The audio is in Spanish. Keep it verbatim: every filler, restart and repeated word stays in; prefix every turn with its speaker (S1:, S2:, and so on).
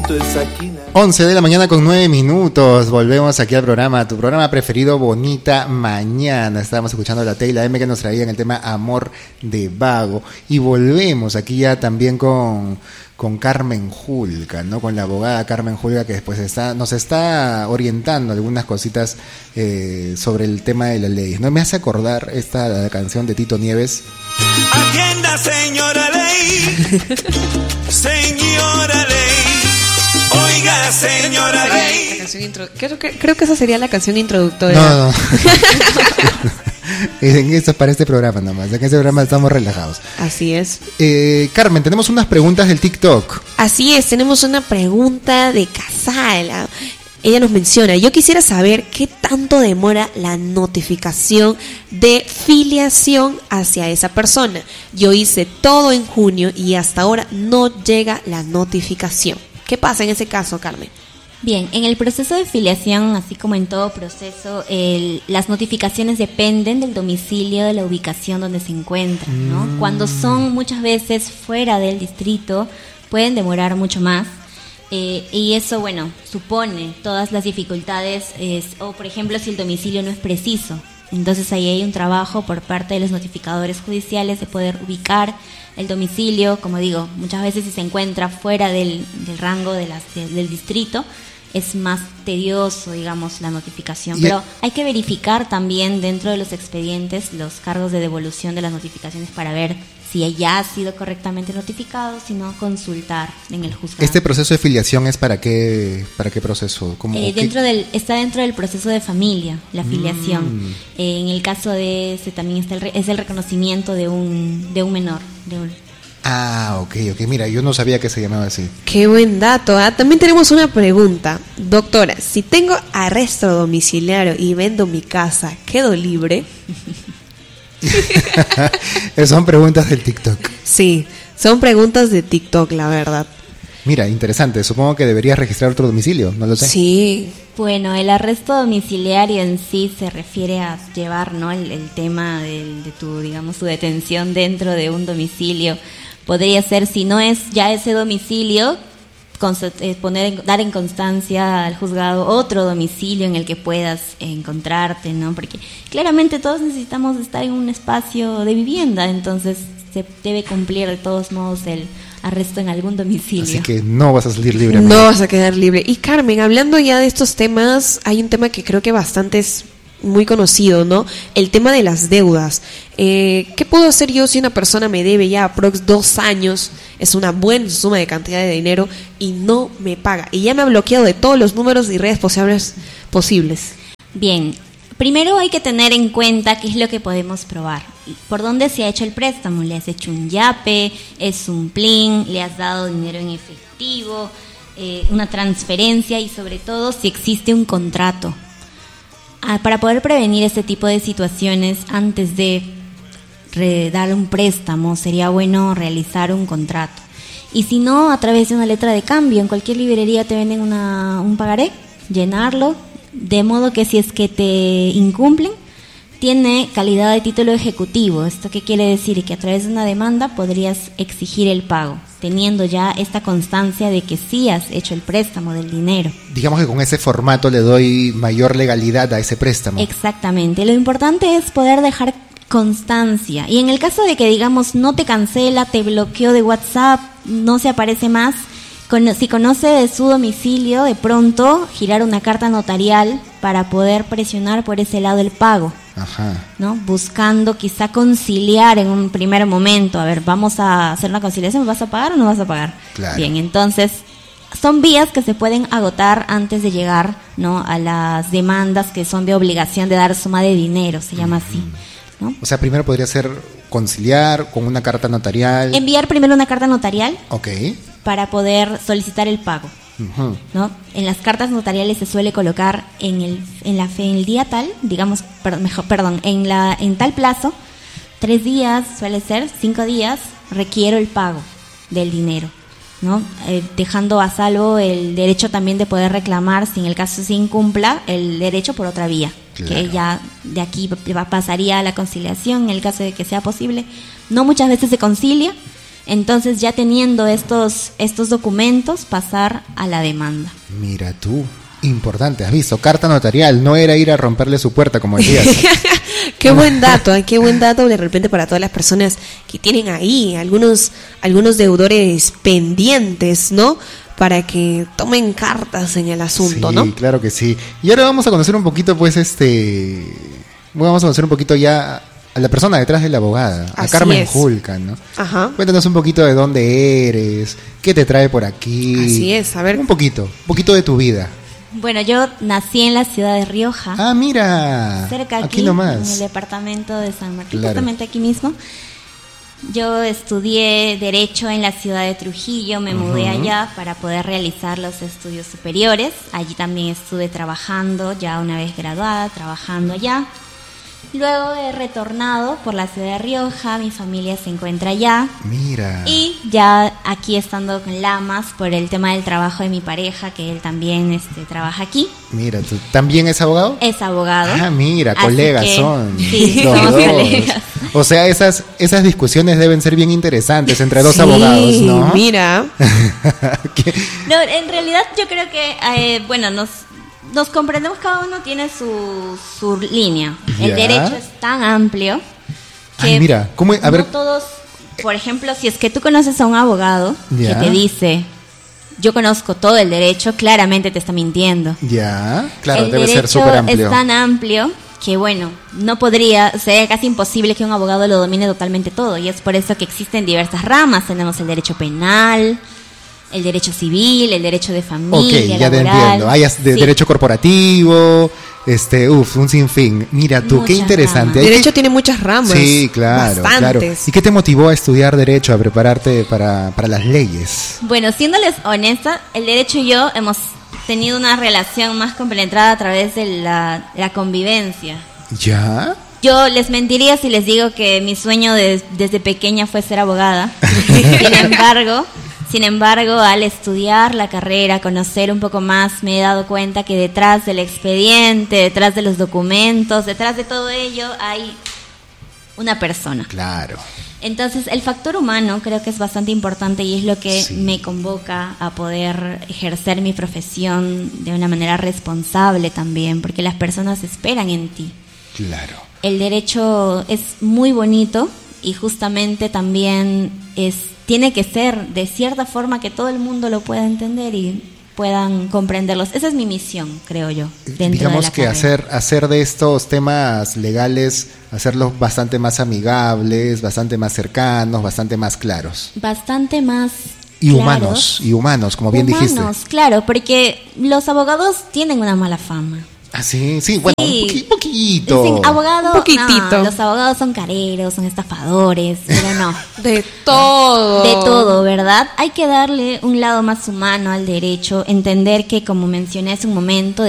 S1: Diosito es aquí.
S2: once de la mañana con nueve minutos. Volvemos aquí al programa, tu programa preferido, Bonita Mañana. Estábamos escuchando la T y la M que nos traían el tema Amor de Vago. Y volvemos aquí ya también con, con Carmen Julca, ¿no? Con la abogada Carmen Julca, que después está, nos está orientando algunas cositas eh, sobre el tema de las leyes, ¿no? Me hace acordar esta la canción de Tito Nieves.
S1: Atienda, señora ley. Señora ley. Oiga, señora ley.
S3: La canción intro... creo, que, creo que esa sería la canción introductoria.
S2: No, no. Esto es para este programa nomás. En este programa estamos relajados.
S3: Así es.
S2: Eh, Carmen, tenemos unas preguntas del TikTok.
S3: Así es, tenemos una pregunta de Casala. Ella nos menciona: yo quisiera saber qué tanto demora la notificación de filiación hacia esa persona. Yo hice todo en junio y hasta ahora no llega la notificación. ¿Qué pasa en ese caso, Carmen?
S4: Bien, en el proceso de filiación, así como en todo proceso, el, las notificaciones dependen del domicilio, de la ubicación donde se encuentran, ¿no? Mm. Cuando son muchas veces fuera del distrito, pueden demorar mucho más. Eh, y eso, bueno, supone todas las dificultades, eh, o por ejemplo, si el domicilio no es preciso. Entonces ahí hay un trabajo por parte de los notificadores judiciales de poder ubicar el domicilio. Como digo, muchas veces si se encuentra fuera del, del rango de las, de, del distrito, es más tedioso, digamos, la notificación. Pero hay que verificar también dentro de los expedientes los cargos de devolución de las notificaciones para ver si ya ha sido correctamente notificado, si no, consultar en el juzgado.
S2: ¿Este proceso de filiación es para qué, para qué proceso? ¿Cómo,
S4: eh, dentro
S2: qué?
S4: del Está dentro del proceso de familia, la filiación. Mm. Eh, en el caso de ese también está el re, es el reconocimiento de un, de un menor, de un,
S2: Ah, ok, ok. Mira, yo no sabía que se llamaba así.
S3: Qué buen dato, ¿eh? También tenemos una pregunta. Doctora, si tengo arresto domiciliario y vendo mi casa, ¿quedo libre?
S2: Son preguntas del TikTok.
S3: Sí, son preguntas de TikTok, la verdad.
S2: Mira, interesante. Supongo que deberías registrar otro domicilio, no lo sé.
S3: Sí.
S4: Bueno, el arresto domiciliario en sí se refiere a llevar, ¿no? el, el tema del, de tu, digamos, tu detención dentro de un domicilio. Podría ser, si no es ya ese domicilio, poner, dar en constancia al juzgado otro domicilio en el que puedas encontrarte, ¿no? Porque claramente todos necesitamos estar en un espacio de vivienda, entonces se debe cumplir de todos modos el arresto en algún domicilio.
S2: Así que no vas a salir libre.
S3: No vas a quedar libre. Y Carmen, hablando ya de estos temas, hay un tema que creo que bastante es muy conocido, ¿no? El tema de las deudas. Eh, ¿Qué puedo hacer yo si una persona me debe ya aprox dos años? Es una buena suma de cantidad de dinero y no me paga. Y ya me ha bloqueado de todos los números y redes posibles. posibles.
S4: Bien, primero hay que tener en cuenta qué es lo que podemos probar. ¿Por dónde se ha hecho el préstamo? ¿Le has hecho un yape? ¿Es un plin? ¿Le has dado dinero en efectivo? Eh, ¿Una transferencia? Y sobre todo, si existe un contrato. Ah, para poder prevenir este tipo de situaciones, antes de re- dar un préstamo, sería bueno realizar un contrato. Y si no, a través de una letra de cambio. En cualquier librería te venden una, un pagaré, llenarlo, de modo que si es que te incumplen, tiene calidad de título ejecutivo. ¿Esto qué quiere decir? Que a través de una demanda podrías exigir el pago, teniendo ya esta constancia de que sí has hecho el préstamo del dinero.
S2: Digamos que con ese formato le doy mayor legalidad a ese préstamo.
S4: Exactamente. Lo importante es poder dejar constancia. Y en el caso de que, digamos, no te cancela, te bloqueó de WhatsApp, no se aparece más, con, si conoce de su domicilio, de pronto girar una carta notarial para poder presionar por ese lado el pago.
S2: Ajá.
S4: ¿No? Buscando quizá conciliar en un primer momento. A ver, vamos a hacer una conciliación, ¿me vas a pagar o no vas a pagar?
S2: Claro.
S4: Bien, entonces son vías que se pueden agotar antes de llegar, ¿no?, a las demandas que son de obligación de dar suma de dinero, se llama así, ¿no?
S2: O sea, primero podría ser conciliar con una carta notarial.
S4: Enviar primero una carta notarial.
S2: Ok.
S4: Para poder solicitar el pago. Uh-huh. ¿No? En las cartas notariales se suele colocar en el en la fe en el día tal, digamos, perdón, mejor, perdón, en la en tal plazo, tres días suele ser, cinco días, requiero el pago del dinero, ¿no? Eh, dejando a salvo el derecho también de poder reclamar, si en el caso se incumpla, el derecho por otra vía, claro, que ya de aquí pasaría a la conciliación en el caso de que sea posible. No muchas veces se concilia, Entonces, ya teniendo estos, estos documentos, pasar a la demanda.
S2: Mira tú, importante, has visto, carta notarial, no era ir a romperle su puerta como decías.
S3: Qué buen dato, ¿eh? Qué buen dato de repente para todas las personas que tienen ahí algunos, algunos deudores pendientes, ¿no? Para que tomen cartas en el asunto,
S2: sí,
S3: ¿no?
S2: Sí, claro que sí. Y ahora vamos a conocer un poquito, pues, este... Vamos a conocer un poquito ya a la persona detrás de la abogada, a
S3: Así
S2: Carmen
S3: es.
S2: Hulcan, ¿no?
S3: Ajá.
S2: Cuéntanos un poquito de dónde eres, qué te trae por aquí.
S3: Así es, a ver.
S2: Un poquito, un poquito de tu vida.
S4: Bueno, yo nací en la ciudad de Rioja.
S2: Ah, mira,
S4: cerca aquí,
S2: aquí nomás.
S4: en el departamento de San Martín,
S2: Claro.
S4: justamente aquí mismo. Yo estudié Derecho en la ciudad de Trujillo, me mudé
S2: Ujú.
S4: allá para poder realizar los estudios superiores. Allí también estuve trabajando, ya una vez graduada, trabajando allá. Luego he retornado por la ciudad de Rioja, mi familia se encuentra allá.
S2: Mira.
S4: Y ya aquí estando con Lamas por el tema del trabajo de mi pareja, que él también este, trabaja aquí.
S2: Mira, ¿tú también es abogado?
S4: Es abogado.
S2: Ah, mira,
S4: Así
S2: colegas
S4: que,
S2: son.
S4: sí,
S2: los
S4: somos
S2: dos.
S4: colegas.
S2: O sea, esas esas discusiones deben ser bien interesantes entre dos
S3: Sí,
S2: abogados, ¿no?
S3: Mira.
S2: ¿Qué?
S4: No, en realidad yo creo que, eh, bueno, nos, nos comprendemos, cada uno tiene su, su línea.
S2: Ya.
S4: El derecho es tan amplio que
S2: Ay, mira, ¿cómo? A
S4: no
S2: ver,
S4: todos, por ejemplo, si es que tú conoces a un abogado
S2: Ya.
S4: que te dice, yo conozco todo el derecho, claramente te está mintiendo.
S2: ya, claro,
S4: el
S2: debe ser
S4: derecho
S2: súper amplio.
S4: es tan amplio que, bueno, no podría, ser casi imposible que un abogado lo domine totalmente todo, y es por eso que existen diversas ramas. Tenemos el derecho penal, el derecho civil, el derecho de
S2: Ok,
S4: familia,
S2: ya te
S4: laboral.
S2: entiendo. Hay as- de
S4: Sí.
S2: derecho corporativo, este, uff, un sinfín. Mira tú, qué
S4: Muchas
S2: interesante.
S4: ramas.
S2: Hay
S3: Derecho
S2: que-
S3: tiene muchas ramas.
S2: Sí, claro, claro.
S3: Bastantes.
S2: ¿Y qué te motivó a estudiar derecho, a prepararte para, para las leyes?
S4: Bueno, siéndoles honesta, el derecho y yo hemos tenido una relación más compenetrada a través de la, la convivencia.
S2: ¿Ya?
S4: Yo les mentiría si les digo que mi sueño de- desde pequeña fue ser abogada. Sin embargo, sin embargo, al estudiar la carrera, conocer un poco más, me he dado cuenta que detrás del expediente, detrás de los documentos, detrás de todo ello hay una persona.
S2: Claro.
S4: Entonces, el factor humano creo que es bastante importante y es lo que
S2: Sí.
S4: me convoca a poder ejercer mi profesión de una manera responsable también, porque las personas esperan en ti.
S2: Claro.
S4: El derecho es muy bonito y justamente también es tiene que ser de cierta forma que todo el mundo lo pueda entender y puedan comprenderlos. Esa es mi misión, creo yo, dentro
S2: Digamos
S4: de la
S2: que
S4: carrera.
S2: hacer, hacer de estos temas legales, hacerlos bastante más amigables, bastante más cercanos, bastante más claros.
S4: Bastante más
S2: Y
S4: claros.
S2: humanos, y humanos, como bien dijiste.
S4: Humanos, claro, porque los abogados tienen una mala fama.
S2: Ah, sí, sí, bueno,
S4: Sí.
S2: un poqui- poquito.
S4: Dicen, abogado,
S3: Un poquitito.
S4: no, los abogados son careros, son estafadores, pero no.
S3: De todo.
S4: De todo, ¿verdad? Hay que darle un lado más humano al derecho, entender que, como mencioné hace un momento,